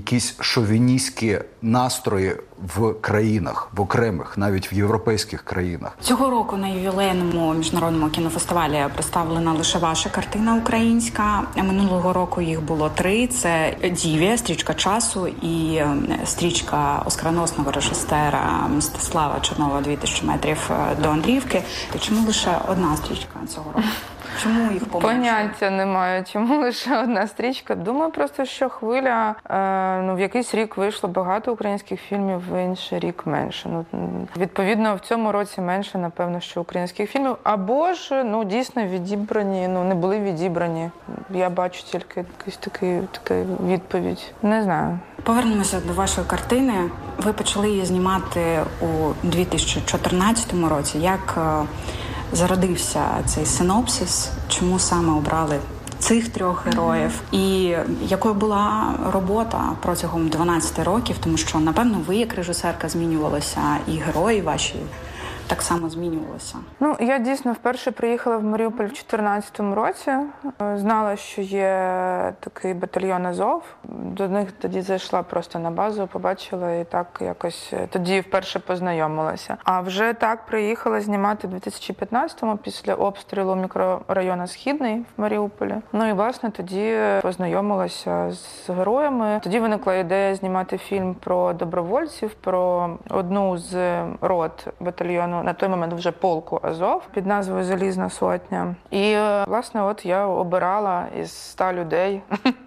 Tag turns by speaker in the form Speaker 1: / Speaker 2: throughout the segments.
Speaker 1: якісь шовіністські настрої в країнах, в окремих, навіть в європейських країнах.
Speaker 2: Цього року на ювілейному міжнародному кінофестивалі представлена лише ваша картина українська. Минулого року їх було 3. Це «Дівія», «Стрічка часу» і стрічка оскароносного режисера Мстислава Чернова «2000 метрів до Андріївки». Чому лише одна стрічка цього року? Чому їх поменше?
Speaker 3: Поняття немає, чому лише одна стрічка. Думаю просто, що хвиля, в якийсь рік вийшло багато українських фільмів, в інший рік менше. Відповідно, в цьому році менше, напевно, що українських фільмів. Або ж, дійсно відібрані, не були відібрані. Я бачу тільки якусь таку відповідь. Не знаю.
Speaker 2: Повернемося до вашої картини. Ви почали її знімати у 2014 році. Як зародився цей синопсис? Чому саме обрали цих 3 героїв? І якою була робота протягом 12 років? Тому що, напевно, ви як режисерка змінювалися, і герої ваші так само змінювалися.
Speaker 3: Я дійсно вперше приїхала в Маріуполь в 2014 році. Знала, що є такий батальйон «Азов». До них тоді зайшла просто на базу, побачила і так якось тоді вперше познайомилася. А вже так приїхала знімати в 2015-му після обстрілу мікрорайону Східний в Маріуполі. І, власне, тоді познайомилася з героями. Тоді виникла ідея знімати фільм про добровольців, про одну з рот батальйону, на той момент вже полку «Азов» під назвою «Залізна сотня». І, власне, от я обирала із 100 людей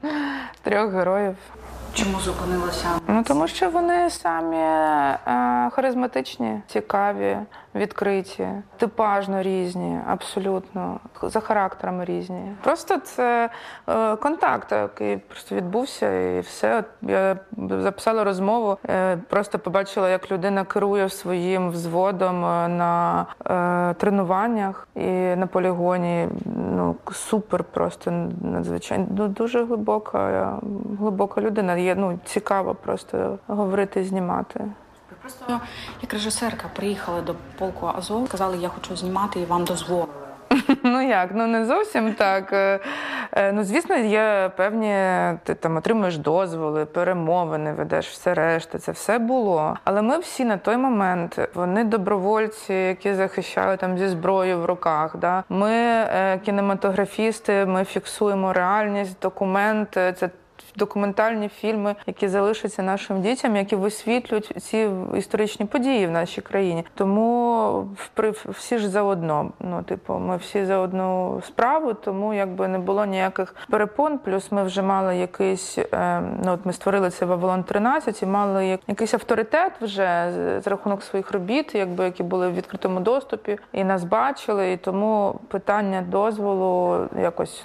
Speaker 3: 3 героїв.
Speaker 2: Чому зупинилася?
Speaker 3: Тому що вони самі харизматичні, цікаві, відкриті, типажно різні, абсолютно, за характерами різні. Просто це контакт, який просто відбувся, і все. Я записала розмову, просто побачила, як людина керує своїм взводом на тренуваннях і на полігоні. Супер, просто надзвичайно. Дуже глибока людина. Є, цікаво просто говорити, знімати.
Speaker 2: Ви просто як режисерка приїхали до полку «Азов», сказали, я хочу знімати, і вам дозволили.
Speaker 3: Не зовсім так. Звісно, є певні, ти там отримуєш дозволи, перемовини, ведеш, все решта, це все було. Але ми всі на той момент, вони добровольці, які захищали там зі зброєю в руках. Да? Ми кінематографісти, ми фіксуємо реальність, документи, це документальні фільми, які залишаться нашим дітям, які висвітлюють ці історичні події в нашій країні. Тому всі ж заодно. Ми всі за одну справу, тому не було ніяких перепон. Плюс ми вже мали якийсь, ми створили це «Вавилон 13» і мали якийсь авторитет вже за рахунок своїх робіт, які були в відкритому доступі, і нас бачили, і тому питання дозволу якось,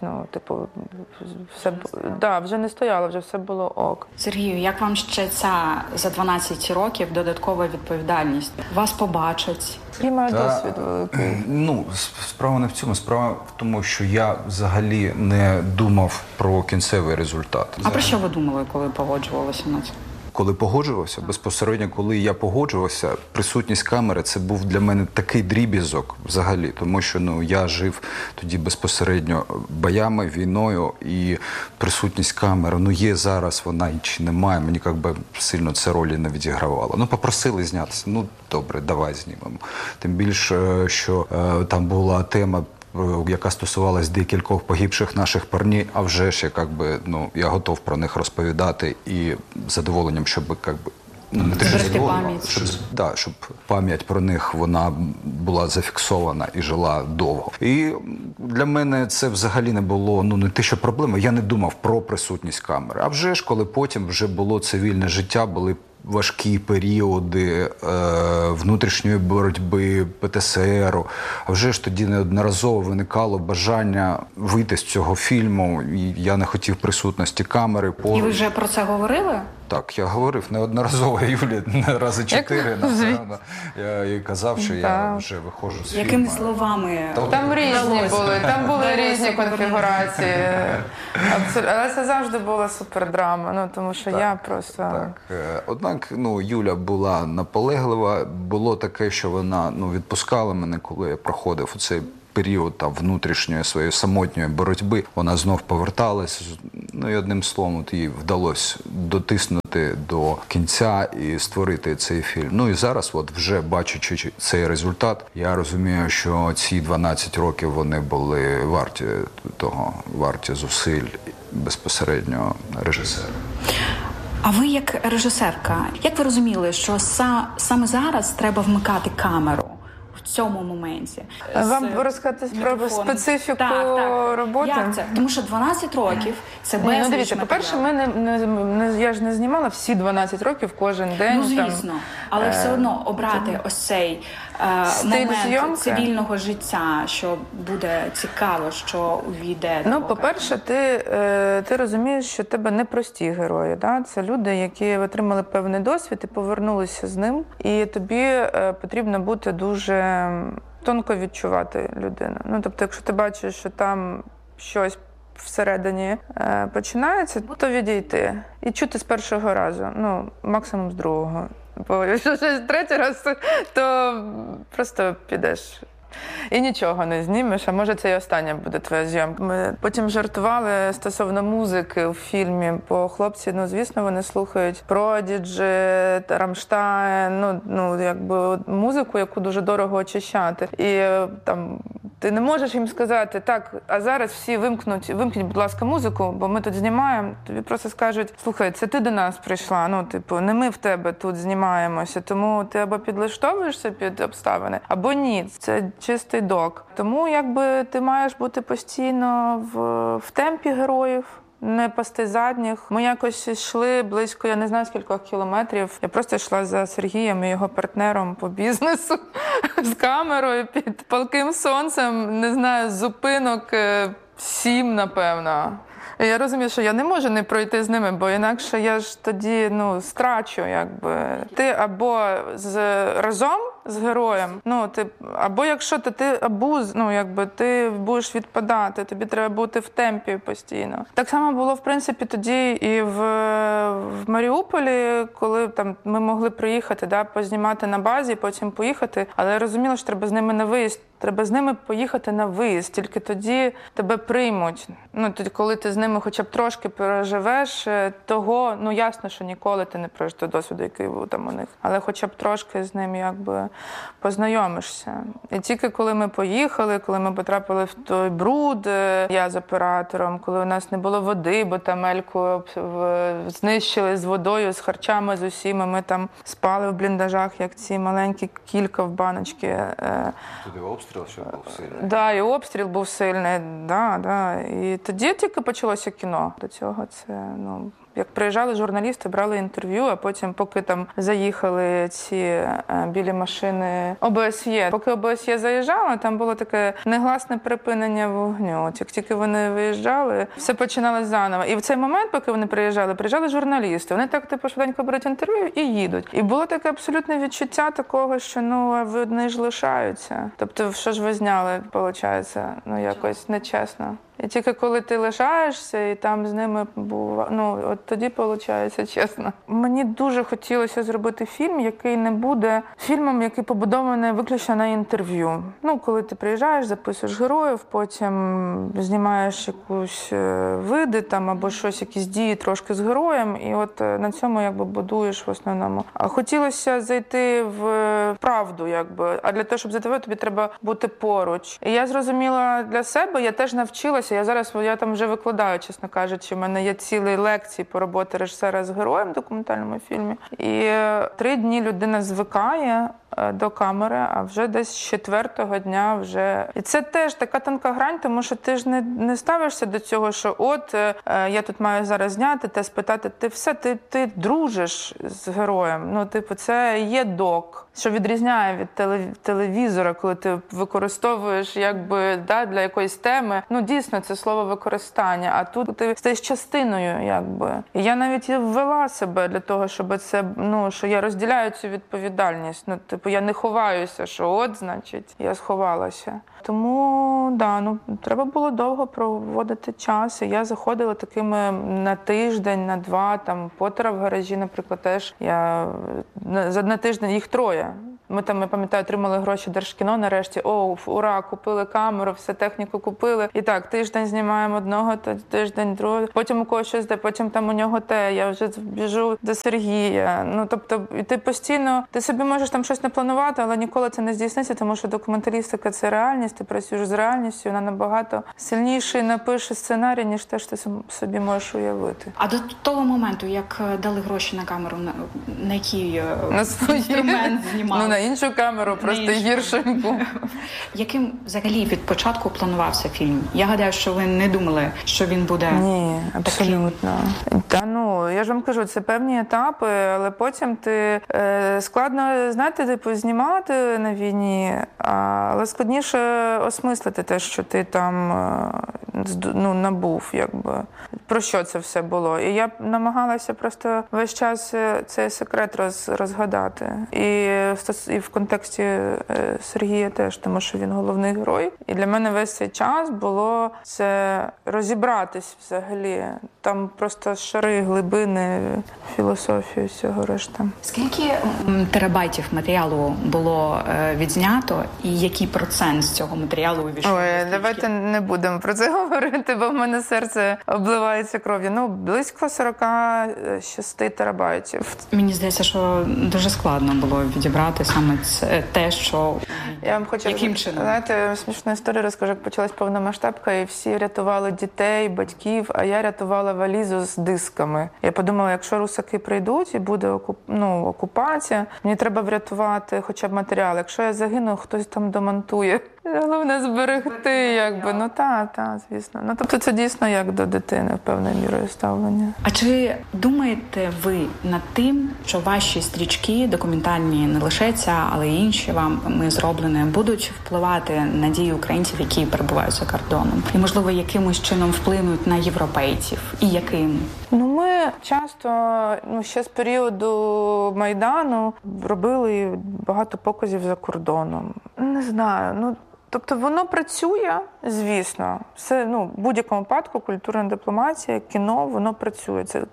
Speaker 3: все, вже не стояло. Вже все було ок.
Speaker 2: Сергію, як вам ще ця за 12 років додаткова відповідальність? Вас побачать?
Speaker 3: Я маю досвід великий.
Speaker 1: Справа не в цьому. Справа в тому, що я взагалі не думав про кінцевий результат.
Speaker 2: А про що ви думали, коли погоджувалися на це?
Speaker 1: Коли погоджувався, безпосередньо, коли я погоджувався, присутність камери – це був для мене такий дріб'язок взагалі, тому що я жив тоді безпосередньо боями, війною, і присутність камери, є зараз вона чи немає, мені сильно це ролі не відігравало. Попросили знятися, добре, давай знімемо. Тим більше, що там була тема, яка стосувалась декількох погибших наших парнів, а вже ж я готов про них розповідати і з задоволенням, щоб щоб пам'ять про них вона була зафіксована і жила довго. І для мене це взагалі не було, не те, що проблема, я не думав про присутність камери. А вже ж, коли потім вже було цивільне життя, були важкі періоди внутрішньої боротьби, ПТСРу. А вже ж тоді неодноразово виникало бажання вийти з цього фільму, і я не хотів присутності камери поруч.
Speaker 2: І ви вже про це говорили?
Speaker 1: Так, я говорив неодноразово Юлі, рази 4, напевно. Я їй казав, що я вже виходжу з фільму.
Speaker 2: Якими словами?
Speaker 3: Там різні були, там були різні конфігурації. Але це завжди була супердрама, тому що я просто...
Speaker 1: Так, однак, Юля була наполеглива. Було таке, що вона відпускала мене, коли я проходив оцей період там внутрішньої своєї самотньої боротьби, вона знов поверталась. Ну і одним словом, от їй вдалося дотиснути до кінця і створити цей фільм. Ну і зараз, от вже бачачи цей результат, я розумію, що ці 12 років вони були варті того, варті зусиль безпосередньо режисера.
Speaker 2: А ви як режисерка, як ви розуміли, що саме зараз треба вмикати камеру? В цьому моменті.
Speaker 3: Вам розказати про специфіку роботи?
Speaker 2: Як це? Тому що 12 років – це безліч
Speaker 3: дивіться, по-перше, я ж не знімала всі 12 років кожен день.
Speaker 2: Ну, звісно. Але все одно обрати ось цей момент
Speaker 3: зйомки
Speaker 2: цивільного життя, що буде цікаво, що увійде.
Speaker 3: Ну, по-перше, ти розумієш, що тебе не прості герої. Да? Це люди, які отримали певний досвід і повернулися з ним. І тобі потрібно бути дуже тонко відчувати людину. Ну, тобто, якщо ти бачиш, що там щось всередині починається, то відійти. І чути з першого разу, ну, максимум з другого. Бо якщо щось третій раз, то просто підеш. І нічого не знімеш, а може це і остання буде твоя зйомка. Ми потім жартували стосовно музики у фільмі, бо хлопці, ну, звісно, вони слухають Prodigy, Рамштайн, якби музику, яку дуже дорого очищати. І там ти не можеш їм сказати, так, а зараз всі вимкніть, будь ласка, музику, бо ми тут знімаємо. Тобі просто скажуть, слухай, це ти до нас прийшла, ну, типу, не ми в тебе тут знімаємося, тому ти або підлаштовуєшся під обставини, або ні. Це чистий док. Тому, якби, ти маєш бути постійно в темпі героїв, не пасти задніх. Ми якось йшли близько, я не знаю, скількох кілометрів. Я просто йшла за Сергієм і його партнером по бізнесу з камерою під палким сонцем, не знаю, зупинок 7, напевно. І я розумію, що я не можу не пройти з ними, бо інакше я ж тоді, страчу, якби. Ти або разом з героєм, або якщо ти абуз, ти будеш відпадати, тобі треба бути в темпі постійно. Так само було, в принципі, тоді і в Маріуполі, коли там ми могли приїхати, познімати на базі, потім поїхати, але я розуміла, що треба з ними на виїзд. Треба з ними поїхати на виїзд, тільки тоді тебе приймуть. Тоді, коли ти з ними хоча б трошки переживеш, того, ясно, що ніколи ти не прожиш того досвіду, який був там у них. Але хоча б трошки з ним якби познайомишся. І тільки коли ми поїхали, коли ми потрапили в той бруд, я з оператором, коли у нас не було води, бо там Ельку знищили з водою, з харчами, з усіма, ми там спали в бліндажах, як ці маленькі кілька в баночки.
Speaker 1: Туди обстріл ще був сильний.
Speaker 3: Да, і обстріл був сильний, да. І тоді тільки почалося кіно. До цього це, як приїжджали журналісти, брали інтерв'ю, а потім, поки там заїхали ці білі машини ОБСЄ. Поки ОБСЄ заїжджало, там було таке негласне припинення вогню. Як тільки вони виїжджали, все починалось заново. І в цей момент, поки вони приїжджали журналісти. Вони так, швиденько беруть інтерв'ю і їдуть. І було таке абсолютне відчуття такого, що, вони ж лишаються. Тобто, що ж ви зняли, виходить, якось нечесно. І тільки коли ти лишаєшся, і там з ними був, от тоді виходить чесно. Мені дуже хотілося зробити фільм, який не буде фільмом, який побудований виключно на інтерв'ю. Коли ти приїжджаєш, записуєш героїв, потім знімаєш якусь види там або щось, якісь дії трошки з героєм, і от на цьому якби будуєш в основному. А хотілося зайти в правду, якби. А для того, щоб зайти, тобі треба бути поруч. І я зрозуміла для себе, я теж навчилася. Я там вже викладаю, чесно кажучи. У мене є цілі лекції по роботі режисера з героєм в документальному фільмі. І 3 дні людина звикає до камери, а вже десь з 4-го дня вже. І це теж така тонка грань, тому що ти ж не ставишся до цього, що я тут маю зараз зняти та спитати. Ти дружиш з героєм. Це є док, що відрізняє від телевізора, коли ти використовуєш для якоїсь теми. Дійсно, це слово використання, а тут ти стаєш частиною, якби. І я навіть і ввела себе для того, щоб це, що я розділяю цю відповідальність. Я не ховаюся, що значить, я сховалася. Тому, треба було довго проводити час. І я заходила такими на тиждень, на 2, там, Поттера в гаражі, наприклад, теж. На тиждень їх 3. Ми там, я пам'ятаю, отримали гроші Держкіно нарешті. О, ура, купили камеру, все, техніку купили. І так, тиждень знімаємо одного, тиждень другого. Потім у когось щось, потім там у нього те. Я вже біжу до Сергія. Ну, тобто, і ти постійно, ти собі можеш там щось не планувати, але ніколи це не здійсниться, тому що документалістика – це реальність, ти працюєш з реальністю, вона набагато сильніший напише сценарій, ніж те, що ти собі можеш уявити.
Speaker 2: А до того моменту, як дали гроші на камеру, на який
Speaker 3: На свої.
Speaker 2: інструмент знімали?
Speaker 3: Ну, на іншу камеру, просто гіршеньку.
Speaker 2: Яким взагалі від початку планувався фільм? Я гадаю, що ви не думали, що він буде
Speaker 3: Ні, абсолютно. Та ну, я ж вам кажу, це певні етапи, але потім ти складно, знаєте, типу, знімати на війні, але складніше осмислити те, що ти там набув, якби. Про що це все було? І я намагалася просто весь час цей секрет розгадати. І в контексті Сергія теж, тому що він головний герой. І для мене весь цей час було це розібратись взагалі. Там просто шари, глибини, філософію, всього решта.
Speaker 2: Скільки терабайтів матеріалу було відзнято і який процент з цього матеріалу увійшов?
Speaker 3: Ой, давайте не будемо про це говорити, бо в мене серце обливається кров'ю. Ну, близько 46 терабайтів.
Speaker 2: Мені здається, що дуже складно було відібрати саме те, що...
Speaker 3: Я вам хочу,
Speaker 2: яким чином?
Speaker 3: Знаєте, смішну історію розкажу, як почалась повномасштабка, і всі рятували дітей, батьків, а я рятувала валізу з дисками. Я подумала, якщо русаки прийдуть і буде окупація, мені треба врятувати хоча б матеріал. Якщо я загину, хтось там домонтує. Головне зберегти, якби. Ну, та, звісно. Ну, тобто це дійсно як до дитини, певною мірою ставлення.
Speaker 2: А чи думаєте ви над тим, що ваші стрічки документальні, не лише ця, але й інші вами зроблені, будуть впливати на дії українців, які перебувають за кордоном? І, можливо, якимось чином вплинуть на європейців? І яким?
Speaker 3: Ну, ми часто, ще з періоду Майдану робили багато показів за кордоном. Не знаю, тобто воно працює, звісно. Все, в будь-якому випадку культурна дипломатія, кіно, воно працює. Це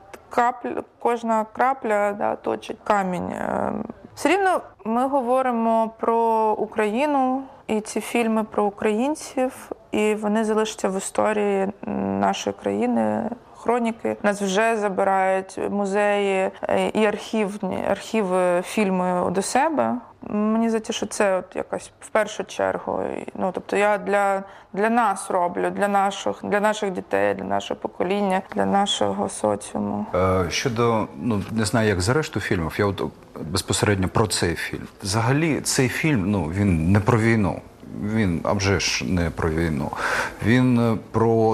Speaker 3: кожна крапля точить камінь. Все рівно ми говоримо про Україну, і ці фільми про українців, і вони залишаться в історії нашої країни. Хроніки. Нас вже забирають музеї і архіви, фільми до себе. Мені здається, що це якась в першу чергу. Тобто я для нас роблю, для наших дітей, для нашого покоління, для нашого соціуму.
Speaker 1: Щодо, не знаю, як за решту фільмів, я безпосередньо про цей фільм. Взагалі, цей фільм, він не про війну. Він, а вже ж, не про війну. Він про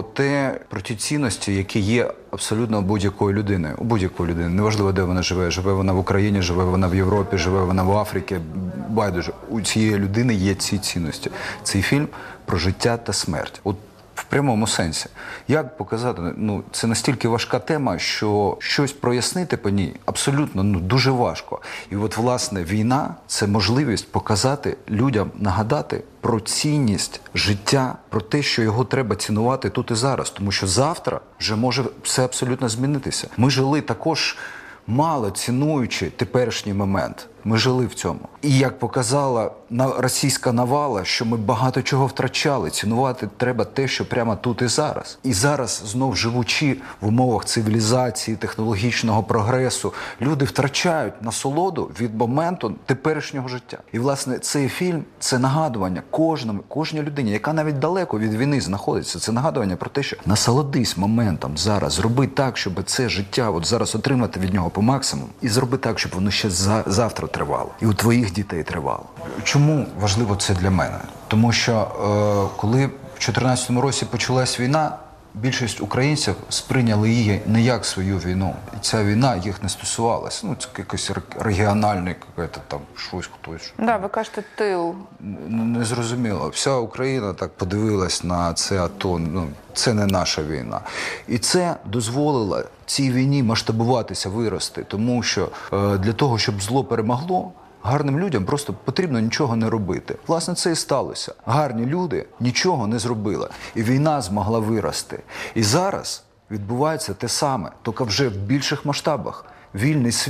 Speaker 1: ті цінності, які є абсолютно у будь-якої людини. У будь-якої людини. Неважливо, де вона живе. Живе вона в Україні, живе вона в Європі, живе вона в Африці. Байдуже. У цієї людини є ці цінності. Цей фільм про життя та смерть. В прямому сенсі. Як показати? Це настільки важка тема, що щось прояснити по ній абсолютно дуже важко. І власне, війна – це можливість показати людям, нагадати про цінність життя, про те, що його треба цінувати тут і зараз. Тому що завтра вже може все абсолютно змінитися. Ми жили також мало цінуючи теперішній момент. Ми жили в цьому. І як показала російська навала, що ми багато чого втрачали. Цінувати треба те, що прямо тут і зараз. І зараз, знов живучи в умовах цивілізації, технологічного прогресу, люди втрачають насолоду від моменту теперішнього життя. І, власне, цей фільм – це нагадування кожній людині, яка навіть далеко від війни знаходиться. Це нагадування про те, що насолодись моментом зараз. Зроби так, щоб це життя зараз отримати від нього по максимуму. І зроби так, щоб воно ще завтра тривало. І у твоїх дітей тривало. Чому важливо це для мене? Тому що коли в 2014 році почалась війна, більшість українців сприйняли її не як свою війну. І ця війна їх не стосувалася. Це якийсь регіональний, щось, хтось.
Speaker 3: Да, ви кажете, тил.
Speaker 1: Незрозуміло. Вся Україна так подивилась на це АТО. Це не наша війна. І це дозволило цій війні масштабуватися, вирости. Тому що для того, щоб зло перемогло, гарним людям просто потрібно нічого не робити. Власне, це і сталося. Гарні люди нічого не зробили. І війна змогла вирости. І зараз відбувається те саме, тільки вже в більших масштабах. Вільний світ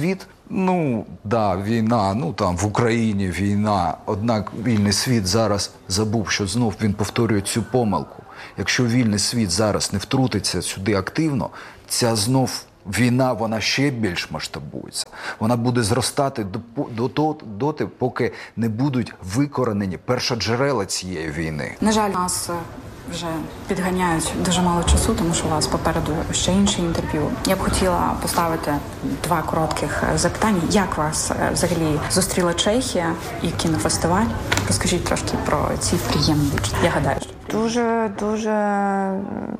Speaker 1: Ну, да, війна, ну там в Україні війна, однак вільний світ зараз забув, що знов він повторює цю помилку. Якщо вільний світ зараз не втрутиться сюди активно, ця знов війна, вона ще більш масштабується. Вона буде зростати доти, поки не будуть викоренені першоджерела цієї війни.
Speaker 2: На жаль, нас вже підганяють дуже мало часу, тому що у вас попереду ще інше інтерв'ю. Я б хотіла поставити 2 коротких запитання. Як вас взагалі зустріла Чехія і кінофестиваль? Розкажіть трошки про ці приємні відчуття. Я гадаю, що
Speaker 3: Дуже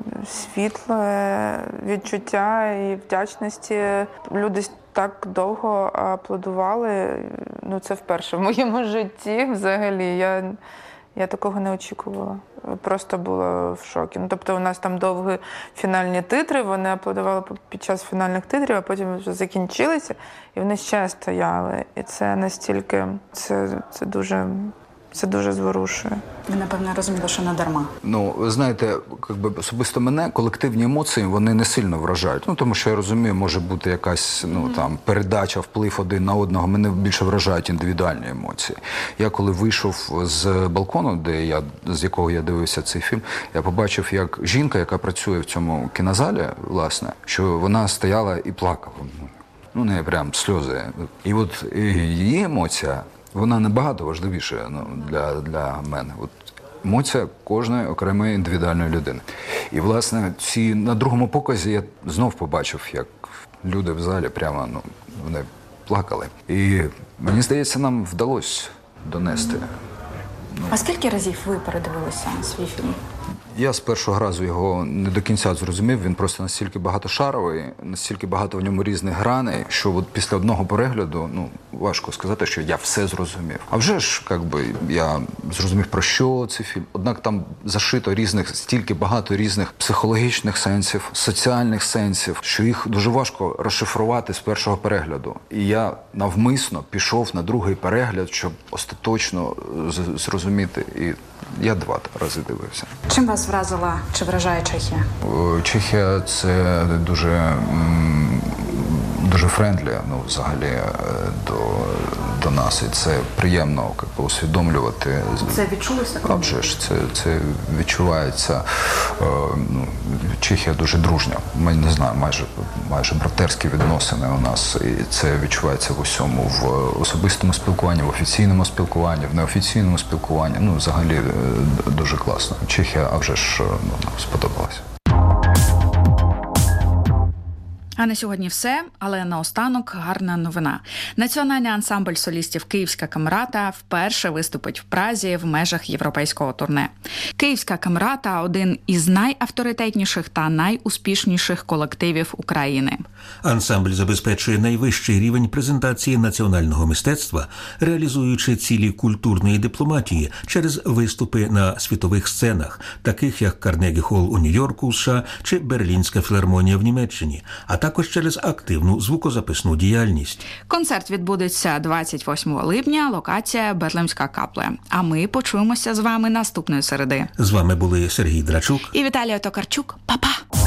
Speaker 3: світле відчуття і вдячності. Люди так довго аплодували. Ну, це вперше в моєму житті взагалі. Я такого не очікувала. Просто була в шокі. Ну, тобто у нас там довгі фінальні титри, вони аплодували під час фінальних титрів, а потім вже закінчилися, і вони ще стояли. І це настільки, це дуже зворушує.
Speaker 2: ви, напевно, розуміли, що не дарма.
Speaker 1: Ну, ви знаєте, особисто мене колективні емоції, вони не сильно вражають. Ну, тому що я розумію, може бути якась, там, передача, вплив один на одного. Мене більше вражають індивідуальні емоції. Я коли вийшов з балкону, з якого я дивився цей фільм, я побачив, як жінка, яка працює в цьому кінозалі, власне, що вона стояла і плакала. Ну, не прям сльози. І от її емоція, вона набагато важливіша для мене. От емоція кожної окремої індивідуальної людини. І, власне, на другому показі я знов побачив, як люди в залі прямо, вони плакали. І мені здається, нам вдалося донести.
Speaker 2: А скільки разів ви передивилися свій фільм?
Speaker 1: Я з першого разу його не до кінця зрозумів, він просто настільки багатошаровий, настільки багато в ньому різних граней, що от після одного перегляду, важко сказати, що я все зрозумів. А вже ж, я зрозумів, про що цей фільм. Однак там зашито стільки багато різних психологічних сенсів, соціальних сенсів, що їх дуже важко розшифрувати з першого перегляду. І я навмисно пішов на другий перегляд, щоб остаточно зрозуміти. І я 2 рази дивився.
Speaker 2: Чим вас вразила чи вражає Чехія?
Speaker 1: Чехія – це дуже френдлі, взагалі, до нас. І це приємно усвідомлювати.
Speaker 2: Це відчулося?
Speaker 1: А вже ж, це відчувається. Чехія дуже дружня. Ми, не знаю, майже братерські відносини у нас. І це відчувається в усьому. В особистому спілкуванні, в офіційному спілкуванні, в неофіційному спілкуванні. Взагалі дуже класно. Чехія, а вже ж, сподобалася.
Speaker 4: А на сьогодні все, але наостанок гарна новина. Національний ансамбль солістів «Київська камерата» вперше виступить в Празі в межах європейського турне. «Київська камерата» – один із найавторитетніших та найуспішніших колективів України.
Speaker 5: Ансамбль забезпечує найвищий рівень презентації національного мистецтва, реалізуючи цілі культурної дипломатії через виступи на світових сценах, таких як Карнегі-Холл у Нью-Йорку, США чи Берлінська філармонія в Німеччині, а також через активну звукозаписну діяльність.
Speaker 4: Концерт відбудеться 28 липня, локація Берлемська капля. А ми почуємося з вами наступної середи.
Speaker 5: З вами були Сергій Драчук
Speaker 4: і Віталія Токарчук. Па-па!